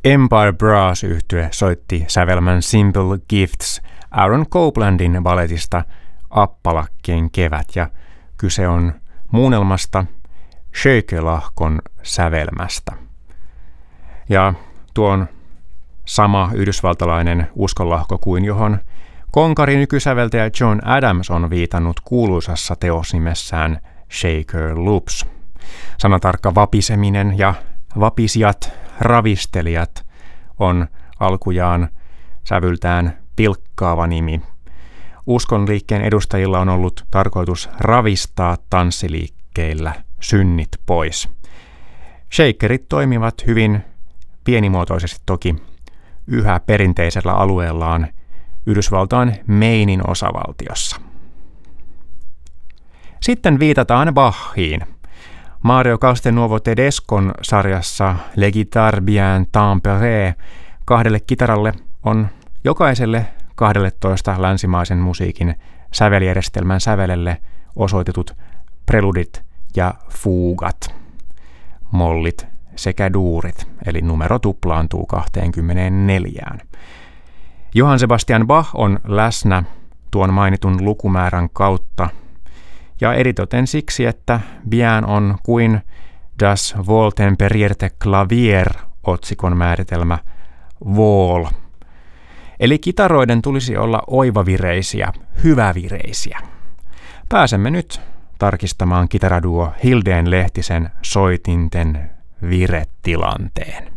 Empire Brass-yhtye soitti sävelmän Simple Gifts Aaron Coplandin balletista Appalakkien kevät, ja kyse on muunnelmasta Shaker-lahkon sävelmästä. Ja tuo on sama yhdysvaltalainen uskonlahko kuin johon konkari nykysäveltäjä John Adams on viitannut kuuluisassa teosnimessään Shaker Loops. Sanatarkka vapiseminen ja vapisijat, ravistelijat on alkujaan sävyltään pilkkaava nimi. Uskonliikkeen edustajilla on ollut tarkoitus ravistaa tanssiliikkeillä synnit pois. Shakerit toimivat hyvin pienimuotoisesti toki yhä perinteisellä alueellaan Yhdysvaltain Mainin osavaltiossa. Sitten viitataan Bachiin. Mario Castelnuovo Tedescon sarjassa Le Guitare bien tempérées 2 kitaralle on jokaiselle 12 länsimaisen musiikin säveljärjestelmän sävelelle osoitetut preludit ja fugat, mollit sekä duurit, eli numero tuplaantuu 24. Johann Sebastian Bach on läsnä tuon mainitun lukumäärän kautta, ja eritoten siksi, että bien on kuin Das wohltemperierte Klavier -otsikon määritelmä Wall. Eli kitaroiden tulisi olla oivavireisiä, hyvävireisiä. Pääsemme nyt tarkistamaan kitaraduo Hildeen Lehtisen soitinten viretilanteen.